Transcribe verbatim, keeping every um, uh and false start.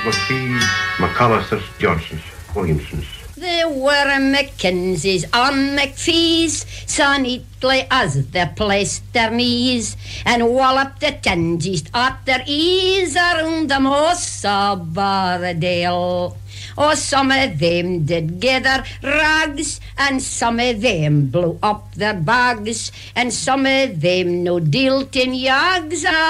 McPhee's, McAllister's, Johnson's, Williamson's. There were Mackenzies on McPhee's, so neatly as they placed their knees, and walloped the tangies at their ease around the moss of Borrowdale. Oh, some of them did gather rags, and some of them blew up their bags, and some of them no dealt in yags.